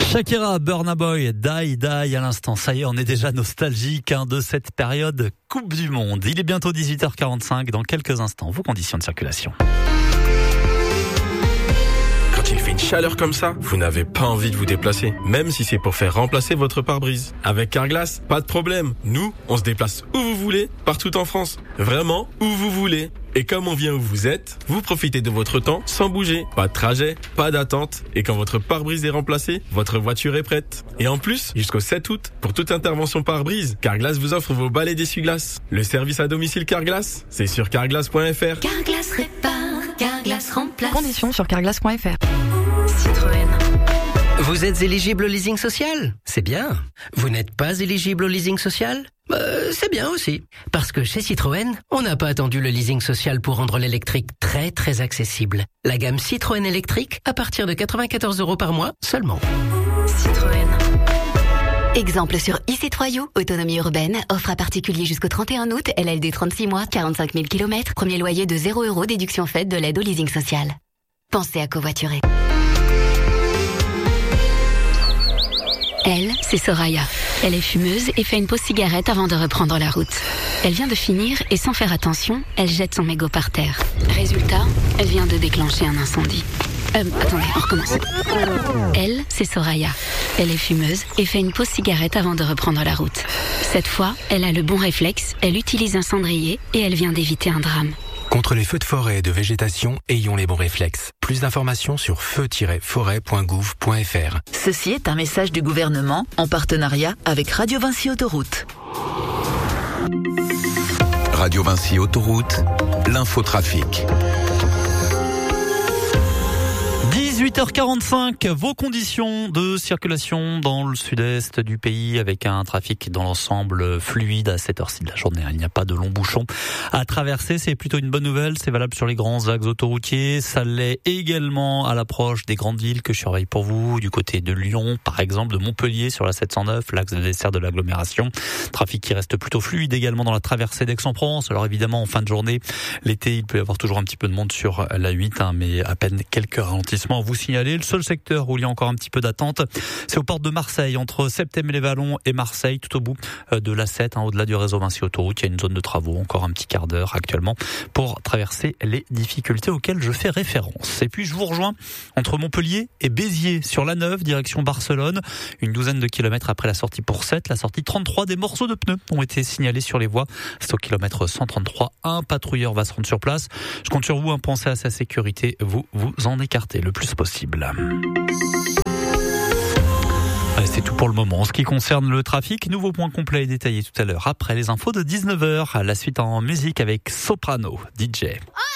Shakira, Burna Boy, Die à l'instant. Ça y est, on est déjà nostalgique de cette période Coupe du Monde. Il est bientôt 18h45, dans quelques instants, vos conditions de circulation. Quand il fait une chaleur comme ça, vous n'avez pas envie de vous déplacer, même si c'est pour faire remplacer votre pare-brise. Avec Carglass, pas de problème. Nous, on se déplace où vous voulez, partout en France. Vraiment, où vous voulez. Et comme on vient où vous êtes, vous profitez de votre temps sans bouger. Pas de trajet, pas d'attente. Et quand votre pare-brise est remplacé, votre voiture est prête. Et en plus, jusqu'au 7 août, pour toute intervention pare-brise, Carglass vous offre vos balais d'essuie-glace. Le service à domicile Carglass, c'est sur carglass.fr. Carglass répare, Carglass remplace. Conditions sur carglass.fr. Citroën. Vous êtes éligible au leasing social ? C'est bien. Vous n'êtes pas éligible au leasing social ? C'est bien aussi. Parce que chez Citroën, on n'a pas attendu le leasing social pour rendre l'électrique très très accessible. La gamme Citroën électrique à partir de 94 € par mois seulement. Citroën. Exemple sur e-C3U, autonomie urbaine, offre à particulier jusqu'au 31 août, LLD 36 mois, 45 000 km, premier loyer de 0 €, déduction faite de l'aide au leasing social. Pensez à covoiturer. Elle, c'est Soraya. Elle est fumeuse et fait une pause cigarette avant de reprendre la route. Elle vient de finir et sans faire attention, elle jette son mégot par terre. Résultat, elle vient de déclencher un incendie. Attendez, on recommence. Elle, c'est Soraya. Elle est fumeuse et fait une pause cigarette avant de reprendre la route. Cette fois, elle a le bon réflexe, elle utilise un cendrier et elle vient d'éviter un drame. Contre les feux de forêt et de végétation, ayons les bons réflexes. Plus d'informations sur feu-forêt.gouv.fr. Ceci est un message du gouvernement en partenariat avec Radio Vinci Autoroute. Radio Vinci Autoroute, l'infotrafic. 18h45, vos conditions de circulation dans le sud-est du pays avec un trafic dans l'ensemble fluide à cette heure-ci de la journée. Il n'y a pas de longs bouchons à traverser, c'est plutôt une bonne nouvelle. C'est valable sur les grands axes autoroutiers. Ça l'est également à l'approche des grandes villes que je surveille pour vous, du côté de Lyon, par exemple, de Montpellier sur la 709, l'axe de dessert de l'agglomération. Trafic qui reste plutôt fluide également dans la traversée d'Aix-en-Provence. Alors évidemment, en fin de journée, l'été, il peut y avoir toujours un petit peu de monde sur la 8, mais à peine quelques ralentissements. Vous signaler. Le seul secteur où il y a encore un petit peu d'attente, c'est aux portes de Marseille, entre Septem-les-Vallons et Marseille, tout au bout de l'A7, au-delà du réseau Vinci Autoroute. Il y a une zone de travaux, encore un petit quart d'heure actuellement, pour traverser les difficultés auxquelles je fais référence. Et puis je vous rejoins entre Montpellier et Béziers, sur la 9, direction Barcelone. Une douzaine de kilomètres après la sortie pour 7, la sortie 33, des morceaux de pneus ont été signalés sur les voies. C'est au kilomètre 133. Un patrouilleur va se rendre sur place. Je compte sur vous, pensez à sa sécurité. Vous en écartez le plus possible. C'est tout pour le moment. En ce qui concerne le trafic, nouveau point complet et détaillé tout à l'heure après les infos de 19h. La suite en musique avec Soprano, DJ.